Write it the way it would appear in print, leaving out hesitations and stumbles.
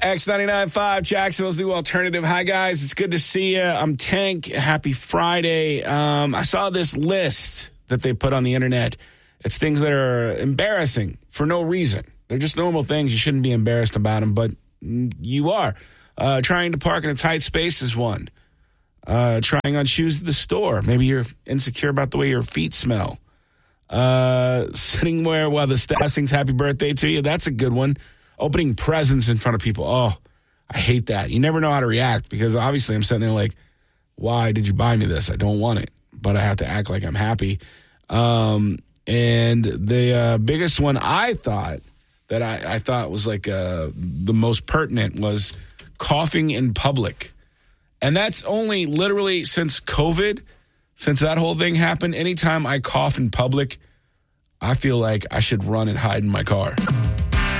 X99.5, Jacksonville's new alternative. Hi, guys. It's good to see you. I'm Tank. Happy Friday. I saw this list that they put on the internet. It's things that are embarrassing for no reason. They're just normal things. You shouldn't be embarrassed about them, but you are. Trying to park in a tight space is one. Trying on shoes at the store. Maybe you're insecure about the way your feet smell. Sitting where while the staff sings happy birthday to you. That's a good one. Opening presents in front of people. Oh, I hate that. You never know how to react because obviously I'm sitting there like, why did you buy me this? I don't want it, but I have to act like I'm happy. And the biggest one I thought that I thought was like the most pertinent was coughing in public. And that's only literally since COVID, since that whole thing happened. Anytime I cough in public, I feel like I should run and hide in my car.